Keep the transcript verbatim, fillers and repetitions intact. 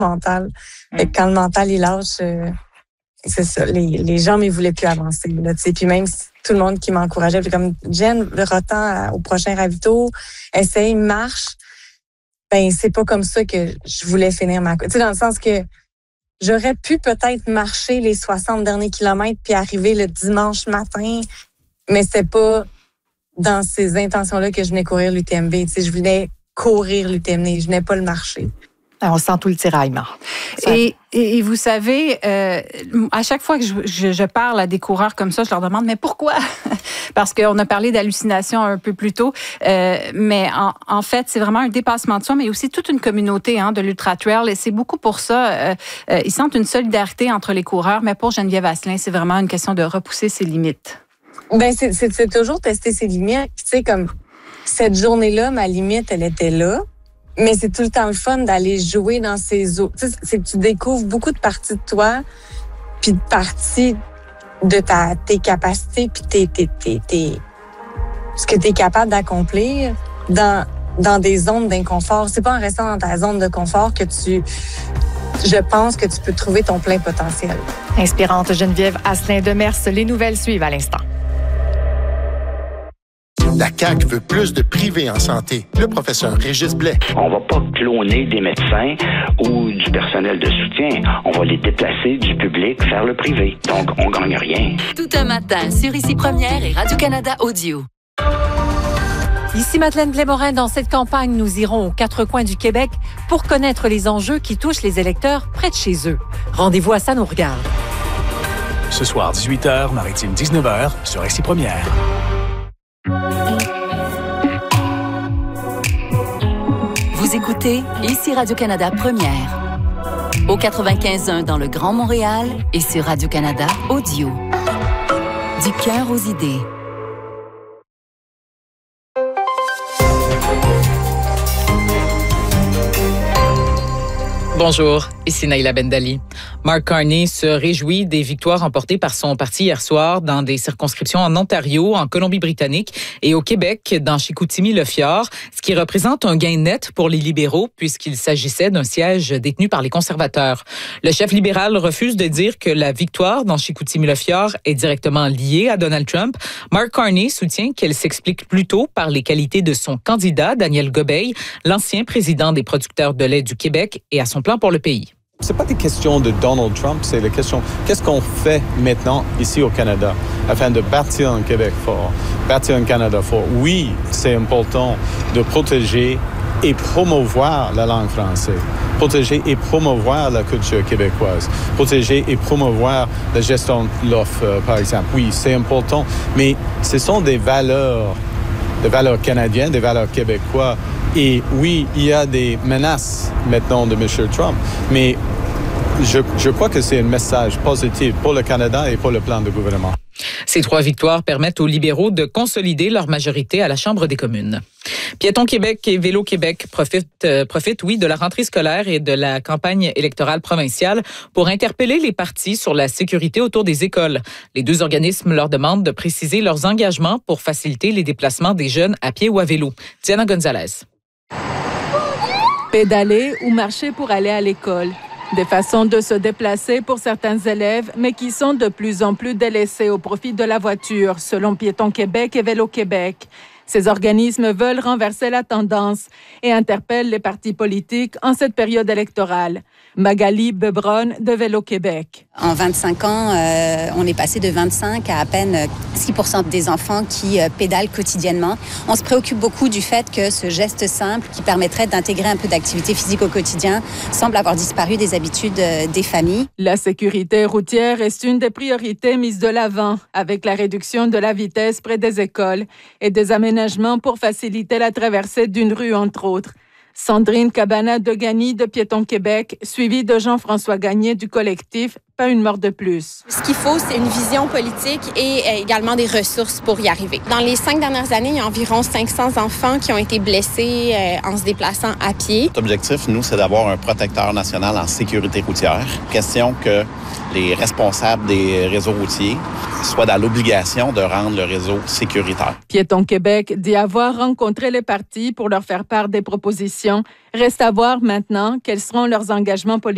mental. Mm. Fait que quand le mental, il lâche, euh, c'est ça, les, les jambes, ils voulaient plus avancer. Là, puis même tout le monde qui m'encourageait, puis comme Jen, re-t'en au prochain ravito, essaye, marche. Ben, c'est pas comme ça que je voulais finir ma course. Tu sais, dans le sens que j'aurais pu peut-être marcher les soixante derniers kilomètres puis arriver le dimanche matin, mais c'est pas dans ces intentions-là que je venais courir l'U T M B. Tu sais, je venais courir l'U T M B, je venais pas le marcher. On sent tout le tiraillement. Et, et, et vous savez, euh, à chaque fois que je, je, je parle à des coureurs comme ça, je leur demande, mais pourquoi? Parce qu'on a parlé d'hallucination un peu plus tôt, euh, mais en, en fait, c'est vraiment un dépassement de soi, mais aussi toute une communauté hein, de l'ultra-trail. Et c'est beaucoup pour ça. Euh, euh, ils sentent une solidarité entre les coureurs, mais pour Geneviève Asselin, c'est vraiment une question de repousser ses limites. Ben c'est, c'est, c'est toujours tester ses limites. Tu sais, comme cette journée-là, ma limite, elle était là. Mais c'est tout le temps le fun d'aller jouer dans ces eaux. Tu sais, c'est que tu découvres beaucoup de parties de toi, puis de parties de ta, tes capacités, puis tes, tes, tes, tes, ce que tu es capable d'accomplir dans, dans des zones d'inconfort. C'est pas en restant dans ta zone de confort que tu... Je pense que tu peux trouver ton plein potentiel. Inspirante Geneviève Asselin-Demers. Les nouvelles suivent à l'instant. La C A Q veut plus de privés en santé. Le professeur Régis Blais. On va pas cloner des médecins ou du personnel de soutien. On va les déplacer du public vers le privé. Donc, on gagne rien. Tout un matin sur Ici Première et Radio-Canada Audio. Ici Madeleine Blais-Morin. Dans cette campagne, nous irons aux quatre coins du Québec pour connaître les enjeux qui touchent les électeurs près de chez eux. Rendez-vous à Ça nous regarde. Ce soir, dix-huit heures, Maritime dix-neuf heures, sur Ici Première. Vous écoutez Ici Radio-Canada Première. Au quatre-vingt-quinze point un dans le Grand Montréal et sur Radio-Canada Audio. Du cœur aux idées. Bonjour, ici Naïla Bendali. Mark Carney se réjouit des victoires remportées par son parti hier soir dans des circonscriptions en Ontario, en Colombie-Britannique et au Québec, dans Chicoutimi-Le-Fjord, ce qui représente un gain net pour les libéraux puisqu'il s'agissait d'un siège détenu par les conservateurs. Le chef libéral refuse de dire que la victoire dans Chicoutimi-Le-Fjord est directement liée à Donald Trump. Mark Carney soutient qu'elle s'explique plutôt par les qualités de son candidat, Daniel Gobeil, l'ancien président des producteurs de lait du Québec, et à son plan pour le pays. C'est pas des questions de Donald Trump, c'est la question qu'est-ce qu'on fait maintenant ici au Canada afin de bâtir un Québec fort, bâtir un Canada fort. Oui, c'est important de protéger et promouvoir la langue française, protéger et promouvoir la culture québécoise, protéger et promouvoir la gestion de l'offre, euh, par exemple. Oui, c'est important, mais ce sont des valeurs, des valeurs canadiennes, des valeurs québécoises. Et oui, il y a des menaces maintenant de M. Trump, mais je, je crois que c'est un message positif pour le Canada et pour le plan de gouvernement. Ces trois victoires permettent aux libéraux de consolider leur majorité à la Chambre des communes. Piétons Québec et Vélo Québec profitent, euh, profitent, oui, de la rentrée scolaire et de la campagne électorale provinciale pour interpeller les partis sur la sécurité autour des écoles. Les deux organismes leur demandent de préciser leurs engagements pour faciliter les déplacements des jeunes à pied ou à vélo. Diana Gonzalez. Pédaler ou marcher pour aller à l'école. Des façons de se déplacer pour certains élèves, mais qui sont de plus en plus délaissées au profit de la voiture, selon Piétons Québec et Vélo Québec. Ces organismes veulent renverser la tendance et interpellent les partis politiques en cette période électorale. Magali Bebron de Vélo Québec. En vingt-cinq ans, euh, on est passé de vingt-cinq à à peine six pour cent des enfants qui euh, pédalent quotidiennement. On se préoccupe beaucoup du fait que ce geste simple qui permettrait d'intégrer un peu d'activité physique au quotidien semble avoir disparu des habitudes euh, des familles. La sécurité routière reste une des priorités mises de l'avant avec la réduction de la vitesse près des écoles et des aménagements pour faciliter la traversée d'une rue, entre autres. Sandrine Cabana de Gagny de Piétons Québec, suivie de Jean-François Gagné du collectif Pas une mort de plus. Ce qu'il faut, c'est une vision politique et également des ressources pour y arriver. Dans les cinq dernières années, il y a environ cinq cents enfants qui ont été blessés en se déplaçant à pied. L'objectif, nous, c'est d'avoir un protecteur national en sécurité routière. Question que les responsables des réseaux routiers soient dans l'obligation de rendre le réseau sécuritaire. Piétons Québec dit avoir rencontré les partis pour leur faire part des propositions. Reste à voir maintenant quels seront leurs engagements politiques.